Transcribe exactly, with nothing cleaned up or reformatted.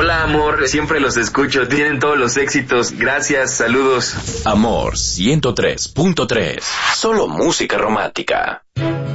Hola, amor, siempre los escucho, tienen todos los éxitos. Gracias, saludos. Amor ciento tres punto tres. Solo música romántica.